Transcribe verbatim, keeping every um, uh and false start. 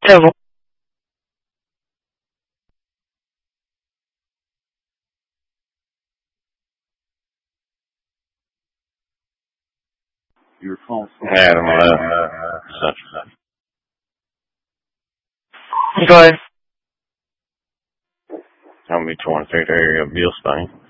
Devil. Your phone. Adam left. Such. Go ahead. Tell me twenty-three area of Bill Spain.